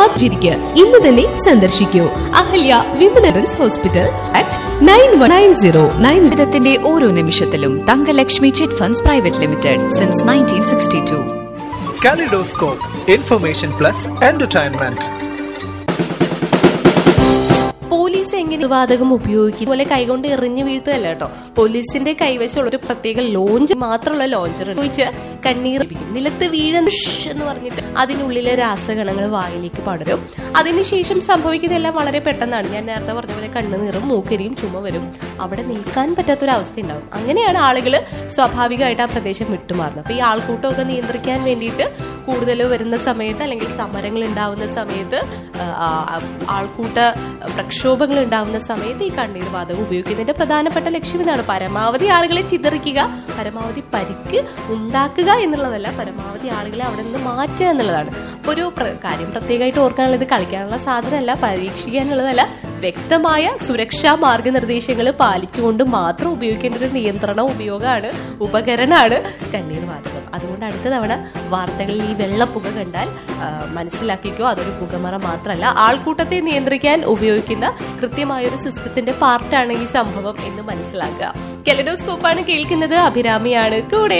മാറ്റിരിക്കുക. ഇന്ന് തന്നെ സന്ദർശിക്കൂ അഹല്യ വിമനറൻസ് ഹോസ്പിറ്റൽ അറ്റ് 9190. ഓരോ നിമിഷത്തിലും Thankalakshmi chit funds private limited since 1962. Kaleidoscope, Information Plus Entertainment. Police എങ്ങനെ വാതകം ഉപയോഗിക്കും പോലെ കൈകൊണ്ട് എറിഞ്ഞു വീഴ്ത്തല്ല കേട്ടോ. പോലീസിന്റെ കൈവശമുള്ള ഒരു പ്രത്യേക ലോഞ്ച് മാത്രമുള്ള ലോഞ്ചർ ഉപയോഗിച്ച് കണ്ണീർ നിലത്ത് വീഴുന്ന എന്ന് പറഞ്ഞിട്ട് അതിനുള്ളിലെ രാസകണങ്ങൾ വായിലേക്ക് പടരും. അതിനുശേഷം സംഭവിക്കുന്നതെല്ലാം വളരെ പെട്ടെന്നാണ്. ഞാൻ നേരത്തെ പറഞ്ഞ പോലെ കണ്ണുനീറും മൂക്കരിയും ചുമ വരും. അവിടെ നിൽക്കാൻ പറ്റാത്തൊരവസ്ഥ ഉണ്ടാവും. അങ്ങനെയാണ് ആളുകൾ സ്വാഭാവികമായിട്ട് ആ പ്രദേശം വിട്ടുമാറുന്നത്. അപ്പൊ ഈ ആൾക്കൂട്ടമൊക്കെ നിയന്ത്രിക്കാൻ വേണ്ടിയിട്ട് കൂടുതൽ വരുന്ന സമയത്ത് അല്ലെങ്കിൽ സമരങ്ങൾ ഉണ്ടാവുന്ന സമയത്ത് ആൾക്കൂട്ട പ്രക്ഷോഭങ്ങൾ ഉണ്ടാവുന്ന സമയത്ത് ഈ കണ്ണീർ വാതകം ഉപയോഗിക്കുന്നതിന്റെ പ്രധാനപ്പെട്ട ലക്ഷ്യം ഇതാണ്. പരമാവധി ആളുകളെ ചിതറിക്കുക, പരമാവധി പരിക്ക് ഉണ്ടാക്കുക എന്നുള്ളതല്ല, പരമാവധി ആളുകളെ അവിടെ നിന്ന് മാറ്റുക എന്നുള്ളതാണ്. അപ്പൊ ഒരു കാര്യം പ്രത്യേകമായിട്ട് ഓർക്കാനുള്ളത് കളിക്കാനുള്ള സാധനമല്ല, പരീക്ഷിക്കാനുള്ളതല്ല, വ്യക്തമായ സുരക്ഷാ മാർഗനിർദ്ദേശങ്ങൾ പാലിച്ചുകൊണ്ട് മാത്രം ഉപയോഗിക്കേണ്ട ഒരു നിയന്ത്രണ ഉപകരണമാണ് കണ്ണീർ വാതകം. അതുകൊണ്ട് അടുത്ത തവണ വാർത്തകളിൽ ഈ വെള്ളപ്പുക കണ്ടാൽ മനസ്സിലാക്കിക്കോ, അതൊരു പുകമറ മാത്രമല്ല, ആൾക്കൂട്ടത്തെ നിയന്ത്രിക്കാൻ ഉപയോഗിക്കുന്ന കൃത്യമായ ഒരു സിസ്റ്റത്തിന്റെ പാർട്ടാണ് ഈ സംഭവം എന്ന് മനസ്സിലാക്കുക. കെലഡോസ്കോപ്പാണ് കേൾക്കുന്നത്. അഭിരാമിയാണ് കൂടെ.